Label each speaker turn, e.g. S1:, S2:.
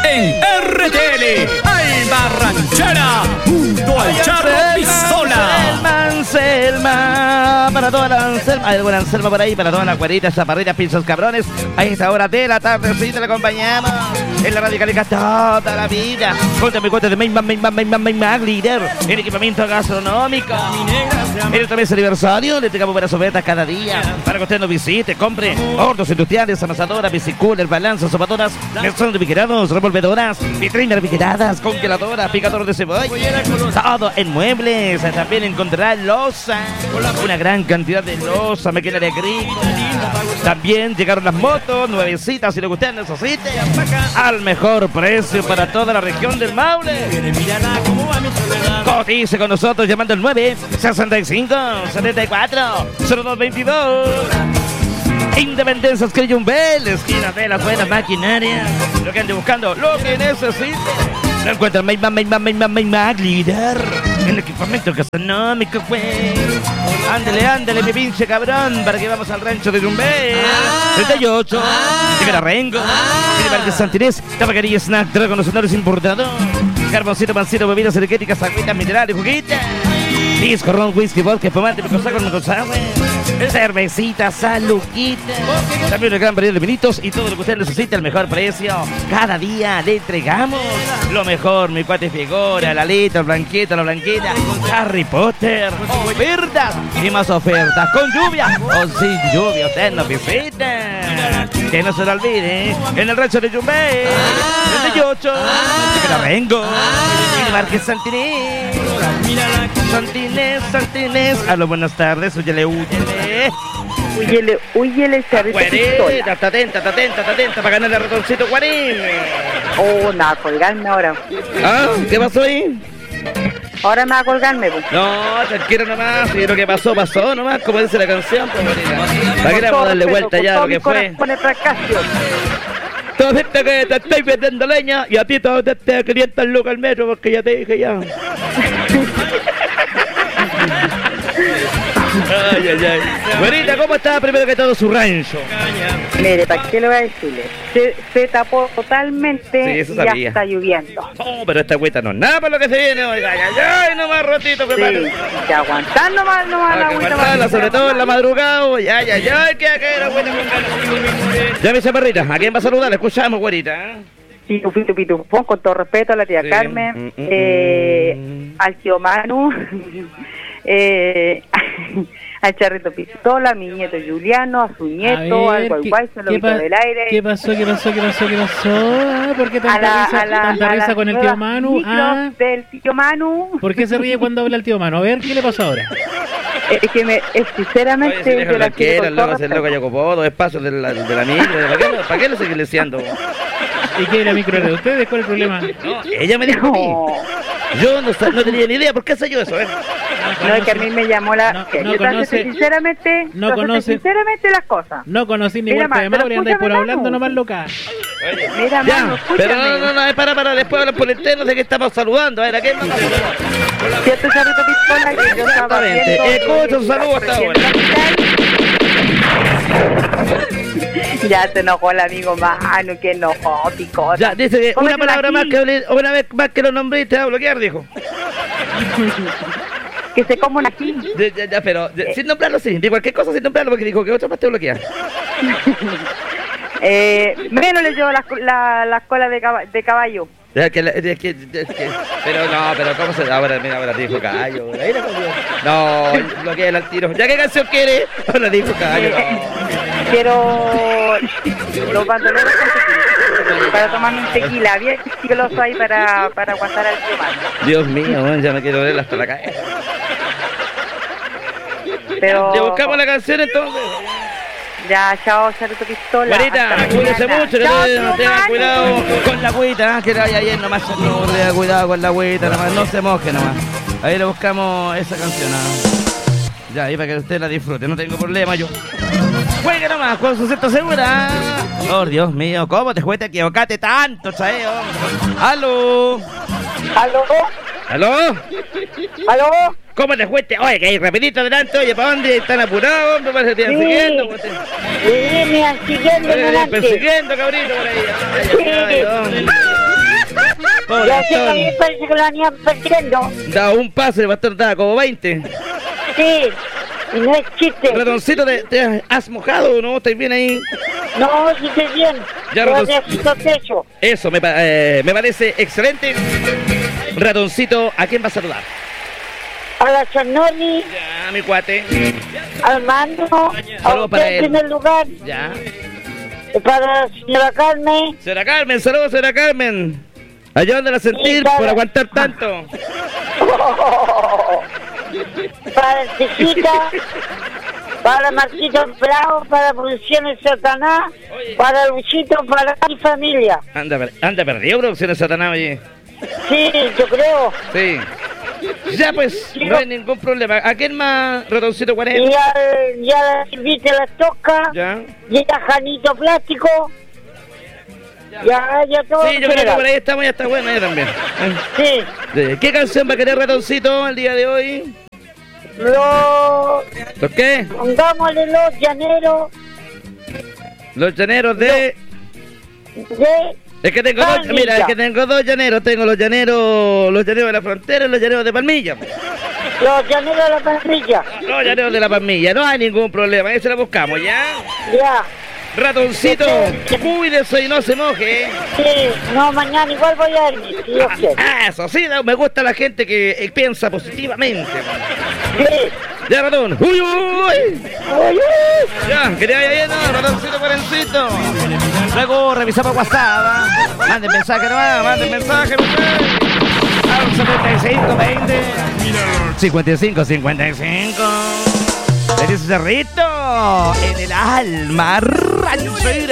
S1: en RTL, Alba Ranchera, junto al Charro Pistola.
S2: Anselma, para toda la Anselma, hay alguna Anselma por ahí, para todas las cueritas, chaparritas, pinzos cabrones. A esta hora de la tardecita le acompañamos en la radicalica toda la vida. Cuéntame cuentas de Main líder en equipamiento gastronómico. En este mes aniversario le entregamos buenas ofertas cada día para que usted nos visite, compre hornos industriales, amasadoras, bicicooler, balanzas, sopadoras, mesón de piquerados, revolvedoras, vitrinas piqueradas, congeladoras, picador de cebolla, todo en muebles. También encontrará loza, una gran cantidad de loza, maquinaria agrícola. También llegaron las motos nuevecitas, si lo que usted necesite, al mejor precio para toda la región del Maule. Cotice con nosotros llamando al 965-74-0222. Independencia, escribe un bel, esquina de las buenas maquinarias. Lo que ande buscando, lo que necesite. Lo encuentra Mac líder en equipamiento gastronómico, pues. Ándele, mi pinche cabrón, para que vamos al rancho de Yumbel. 38, llega la Rengo, tiene Parque Santinés, tabacaría, snack, trago nacionales importados. Carboncito, pancito, bebidas energéticas, agüitas, minerales, juguitas. Disco, ron, whisky, vodka, espumante, picosa con mocosagüe, cervecita, saluquita. También una gran variedad de vinitos y todo lo que usted necesita al mejor precio. Cada día le entregamos lo mejor, mi cuate figura, la letra, la blanquita, Harry Potter. Ofertas y más ofertas, con lluvia o sin lluvia, usted nos visita. Que no se lo olvide, en el rancho de Yumbel, 38, que la vengo, y Marqués Santinés. Santinés, aló, buenas tardes, huyele,
S3: Charrito Pistola.
S2: Está atenta, para ganar el ratoncito Guarín.
S3: Oh, nada, colgarme ahora.
S2: ¿Ah? ¿Qué pasó ahí?
S3: Ahora me va a colgarme, pues.
S2: No, tranquilo nomás, y lo que pasó nomás, como dice la canción, pues, ¿para qué le vamos a darle vuelta ya a lo que fue? Todo esto que te estoy vendiendo leña y a ti todo te 500 lucas al metro porque ya te dije ya. Ay. Buenita, ¿cómo está primero que todo su rancho?
S3: Mire, ¿para qué le voy a decirle? Se tapó totalmente,
S2: sí, eso
S3: y ya
S2: sabía.
S3: está lloviendo.
S2: No, pero esta agüita no es nada para lo que se viene. Oiga, ay, nomás rotito, prepárate.
S3: Sí, que aguantar nomás la agüita.
S2: Sobre todo en la madrugada. Ay, que acá era agüita con ganas. Ya, mi chaparrita, ¿a quién va a saludar? Escuchamos, güerita.
S3: Pitu, con todo respeto a la tía Carmen, al tío Manu, al Charrito Pistola, a mi nieto Juliano, a su nieto, al Guayguay, se lo quitó del aire.
S4: ¿Qué pasó? ¿Por qué tanta risa con el tío Manu?
S3: Del tío Manu.
S4: ¿Por qué se ríe cuando habla el tío Manu? A ver, ¿qué le pasó ahora?
S3: Es que sinceramente...
S2: Oye, si la quiera, luego hacer loco Yacopodo, espacio de la micro, ¿para qué lo sigue leseando?
S4: ¿Y qué es la micro de ustedes? ¿Cuál es el problema?
S2: No, ella me dijo a mí. Yo no tenía ni idea, ¿por qué sé yo eso?
S3: No, es que a mí me llamó la... Sinceramente las cosas.
S4: No conocí ni vuelta de Mauri, andáis por hablando nomás loca.
S3: Mira,
S2: ya,
S3: Manu,
S2: pero no, para, después hablan por el interno de que estamos saludando. A ver, ¿a qué más?
S3: Cierto, Charrito Pistola, que yo estaba viendo...
S2: Escucha un saludo hasta ahora.
S3: Ya se enojó el amigo Manu, que enojó, picota.
S2: Ya, dice que una palabra más una vez más que lo nombré te va a bloquear, dijo.
S3: Que se coman aquí.
S2: Ya, pero sin nombrarlo, sí. De cualquier cosa sin nombrarlo, porque dijo que otra más te bloquea.
S3: Menos le llevo la cola de caballo.
S2: Pero ¿cómo se...? Ahora dijo caballo. No, bloquea el tiro. ¿Ya qué canción quiere? Ahora dijo caballo.
S3: Quiero los bandoleros con tequila, para tomarme un tequila bien chicloso ahí para aguantar al tío Manu.
S2: Dios mío, ya me quiero ver hasta la cabeza.
S3: Pero...
S2: ¿Ya buscamos la canción entonces?
S3: Ya, chao, Charrito Pistola.
S2: Juanita, cuídese mucho, tenga cuidado con la agüita, que le vaya bien nomás, tenga cuidado con la agüita, nomás, no se moje nomás. Ahí le buscamos esa canción. Ya, ahí para que usted la disfrute, no tengo problema yo. Juegue nomás con su cierta segura. Oh, Dios mío, ¿cómo te fuiste a equivocarte tanto, chaeo? ¡Aló! ¿Cómo te fuiste? Oye, que ahí rapidito adelante, oye, ¿para dónde están apurados, hombre? Parece que te están siguiendo.
S3: Sí, me están siguiendo adelante.
S2: Persiguiendo, cabrito, por ahí. Pobre
S5: Ya sé que a mí
S2: Gastón.
S5: me parece que lo venían perdiendo.
S2: Da un pase, el Bastón daba como 20.
S5: Sí, y no es chiste.
S2: Ratoncito, ¿te has mojado o no? ¿Estás bien ahí?
S5: No, si estoy bien.
S2: Ya,
S5: Yo
S2: Ratoncito.
S5: necesito techo.
S2: Eso me parece excelente. Ratoncito, ¿a quién va a saludar?
S5: A la Chanoni,
S2: Ya, mi cuate.
S5: al Mando, a
S2: Saludos para
S5: usted en
S2: él.
S5: primer lugar,
S2: Ya.
S5: para la señora Carmen,
S2: Señora Carmen, saludos, señora Carmen. Ayúdala a sentir
S5: Sí, para-
S2: por aguantar tanto.
S5: para el Tejita, para Marquito Bravo, para Producciones Satanás, para Luchito, para mi familia.
S2: Anda perdido, Producciones Satanás, oye.
S5: Sí, yo creo.
S2: Sí. Ya pues, no hay ningún problema. ¿A quién más, Ratoncito
S5: Y
S2: 40?
S5: ya invite las tocas,
S2: Ya.
S5: y a Janito Plástico, ya todo.
S2: Sí, yo creo que por ahí estamos, ya está bueno ahí también.
S5: Sí,
S2: ¿Qué canción va a querer Ratoncito el día de hoy?
S5: los,
S2: ¿Los qué?
S5: pongámosle los llaneros
S2: Los llaneros de...
S5: de
S2: Es que tengo dos,
S5: Palmilla.
S2: mira, es que tengo dos llaneros. Tengo los llaneros de la frontera y los llaneros de Palmilla.
S5: los llaneros de la Palmilla.
S2: Los llaneros de la Palmilla, no hay ningún problema, ahí se la buscamos, ¿ya?
S5: Ya,
S2: Ratoncito, cuídese y no se moje.
S5: sí, no, mañana igual voy a ir, si Dios quiere.
S2: Eso sí, me gusta la gente que piensa positivamente.
S5: Sí,
S2: Ya, ratón. ¡Uy, uy, uy!
S5: oye,
S2: Ya, que te vaya bien, ¿no? Ratoncito, cuarencito. Luego revisamos WhatsApp. Manden mensaje nomás, manden mensaje, mujer. Al 75 20 55 55. Le dice Cerrito en el alma ranchera.